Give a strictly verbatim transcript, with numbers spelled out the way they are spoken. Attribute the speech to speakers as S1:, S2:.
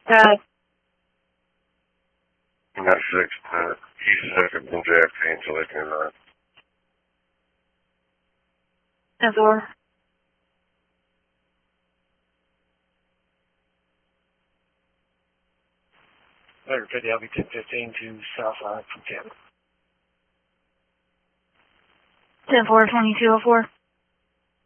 S1: Uh,
S2: nine six to East second from J F K until eight nine.
S1: ten four.
S3: Later fifty, L B ten fifteen to Southside from Canada.
S1: ten four, twenty-two oh four.